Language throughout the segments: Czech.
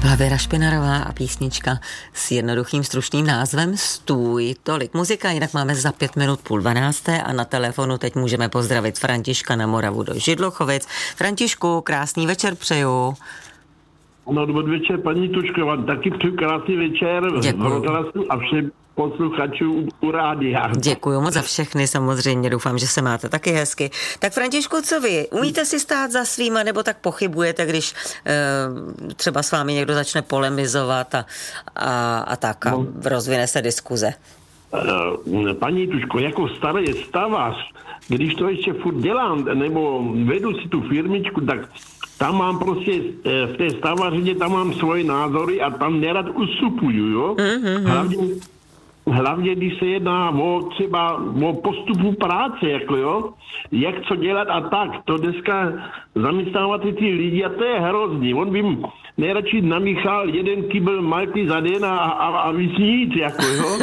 Byla Věra Špinarová a písnička s jednoduchým stručným názvem Stůj. Tolik muzika, jinak máme za 5 minut 11:30 a na telefonu teď můžeme pozdravit Františka na Moravu do Židlochovic. Františku, krásný večer přeju. No, dobrý večer, paní Tučko, vám taky přeju krásný večer. Děkuju. A všem posluchačů u rádia. Děkuju moc za všechny, samozřejmě, doufám, že se máte taky hezky. Tak Františku, co vy? Umíte si stát za svýma, nebo tak pochybujete, když třeba s vámi někdo začne polemizovat a tak a rozvine se diskuze? Paní Tučko, jako starý stavař, když to ještě furt dělám, nebo vedu si tu firmičku, tak tam mám prostě, v té stavařině tam mám svoje názory a tam nerad ustupuju, jo? Hlavně, když se jedná třeba o postupu práce, jako jo, jak co dělat a tak. To dneska zaměstnávat ty lidi a to je hrozný. On by nejradši namíchal jeden kýbl malty za den a víc nic, jako jo.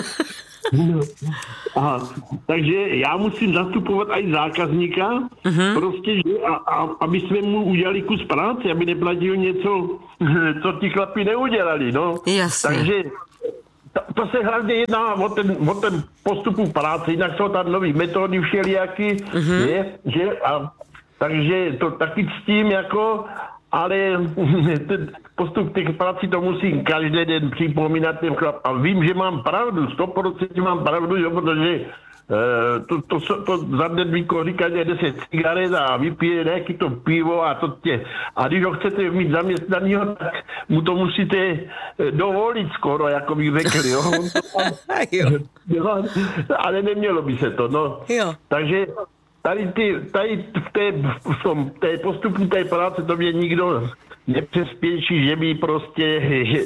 Takže já musím zastupovat i zákazníka, prostě, že, aby jsme mu udělali kus práce, aby neplatil něco, co ti chlapi neudělali, no. Jasně. Takže to se hlavně jedná o ten postupu práce, jinak jsou tam nový metody všelijaký, takže to taky ctím jako, ale ten postup těch prací to musím každý den připomínat těm chlap. A vím, že mám pravdu, 100% mám pravdu, jo, protože to za den vykouří každý 10 cigaret a vypije nějaký to pivo a to tě. A když ho chcete mít zaměstnanýho, tak mu to musíte dovolit skoro, jako bych řekl, jo. Ale nemělo by se to, no. Jo. Takže tady v té postupu té práce to mě nikdo nepřespěší, že by prostě,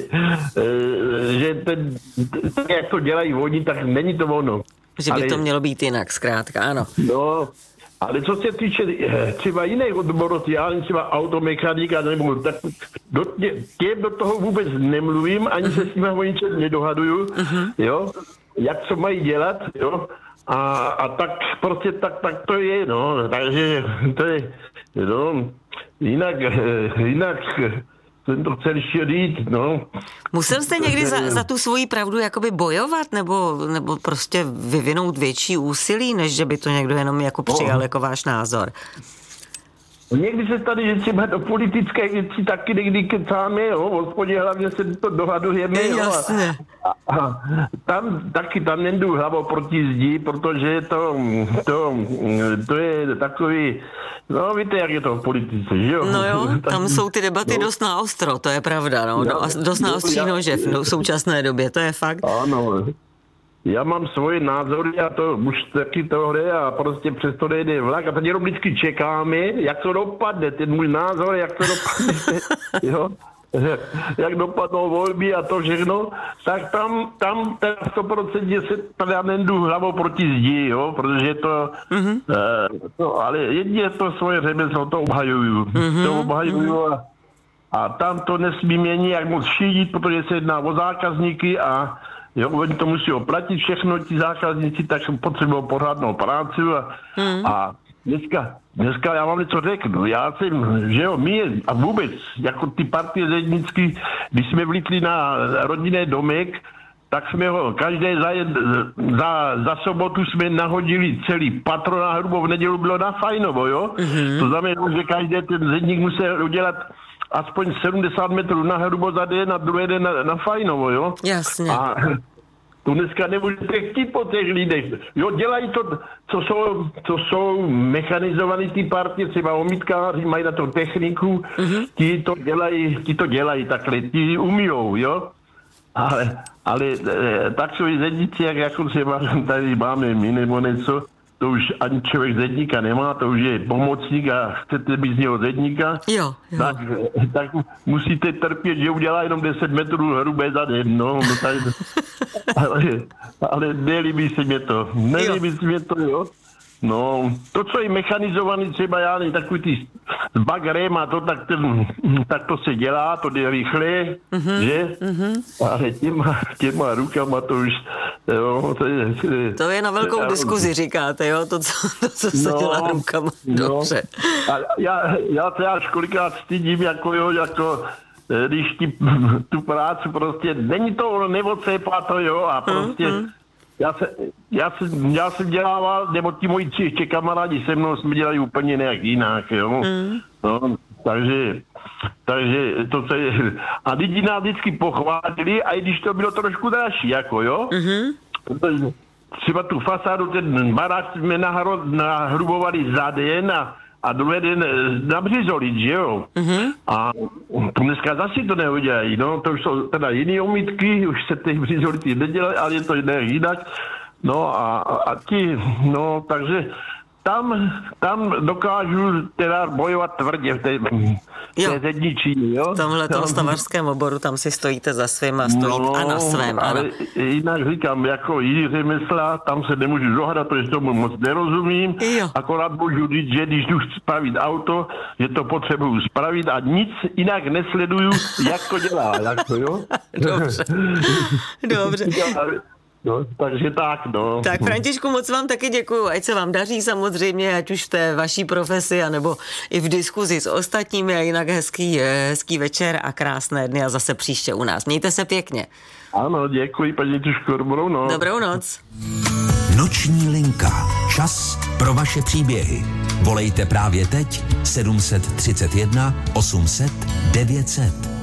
že ten, jak to dělají oni, tak není to ono. Že by to mělo být jinak, zkrátka, ano. No, ale co se týče třeba jiných odborů, já třeba automechanika, nebo tak do toho vůbec nemluvím, ani se s nimi o ničem nedohaduju, jo, jak co mají dělat, jo. A tak prostě tak to je, no, takže to je, no, jinak jsem to chtěl ještě říct, no. Musel jste někdy za tu svoji pravdu jakoby bojovat, nebo prostě vyvinout větší úsilí, než že by to někdo jenom jako přijal jako váš názor? Někdy se tady, že třeba do politické věci taky někdy kecáme, jo, v hospodě hlavně se to dohadujeme, jo, a tam nejdu hlavou proti zdi, protože to je takový, no víte, jak je to v politice, že jo? No jo, tam jsou ty debaty dost naostro, to je pravda, no, dost naostří nože v současné době, to je fakt. Ano, já mám svoje názory a to už taky tohle a prostě přesto nejde vlak a teď jenom vždycky čekáme, jak to dopadne, ten můj názor, jak to dopadne, jo? Jak dopadnou volby a to všechno, tak tam 100% se teda nejdu hlavou proti zdi, jo, protože to, ale jedině to svoje řemeslo, to obhajuju, a tam to nesmí měnit jak moc šídit, protože se jedná o zákazníky a jo, oni to musí oplatit všechno, ti zákazníci, tak potřebují pořádnou práci a dneska já vám něco řeknu. Já jsem, že jo, my a vůbec, jako ty partie zednický, když jsme vlítli na rodinný domek, tak jsme ho každý za sobotu jsme nahodili celý patro na hrubo, v nedělu bylo na Fajnovo, jo? To znamená, že každý ten zedník musel udělat aspoň 70 metrů na hrubo za den a druhý den na Fajnovo, jo? Jasně. A to dneska nebudete chtít po těch lidech. Jo, dělají to, co jsou mechanizovaný ty partie, třeba omítkáři, mají na to techniku, ti to dělají takhle, ti umijou, jo? Ale tak jsou i zedníci, jako třeba tady máme my nebo něco, to už ani člověk zedníka nemá, to už je pomocník a chcete být z něho zedníka, jo. Tak musíte trpět, že udělá jenom 10 metrů hrubé za den, no tady, ale nelíbí se mě to, jo. No, to, co je mechanizovaný, třeba já nevím, takový ty s bagrem a to, tak to se dělá, to jde rychle, že? Ale těma rukama to už, jo, to je na velkou diskuzi, říkáte, jo, to, co se dělá rukama, dobře. A já se až kolikrát stydím, jako když tu práci prostě, není to neodcepá to, jo, a prostě já jsem dělával, nebo ti moji ještě kamarádi se mnou jsme dělali úplně nějak jinak, jo. No, takže to se... A lidi nás vždycky pochválili, a i když to bylo trošku dražší, jako jo. Třeba tu fasádu, ten barák jsme nahrubovali za den a druhý den nabřizolit, že jo. A dneska zase to neudělají, no, to už jsou teda jiný omítky, už se těch břizolity nedělají, ale je to jinak. No a ti, no, takže tam dokážu teda bojovat tvrdě v té zedničí, jo. V tomhletom stavařském oboru tam si stojíte za svým a stojíte a na svém. Ale jinak říkám, jako jiný řemesla, tam se nemůžu dohadat, protože tomu moc nerozumím. Akorát můžu říct, že když jdu spravit auto, že to potřebuju spravit a nic jinak nesleduju, jak to dělá, jako jo. Dobře. No, takže tak, no. Tak Františku, moc vám taky děkuju, ať se vám daří samozřejmě, ať už v té vaší profesi, anebo i v diskuzi s ostatními, a jinak hezký večer a krásné dny a zase příště u nás. Mějte se pěkně. Ano, děkuji, paní Tuško, dobrou noc. Dobrou noc. Noční linka. Čas pro vaše příběhy. Volejte právě teď 731 800 900.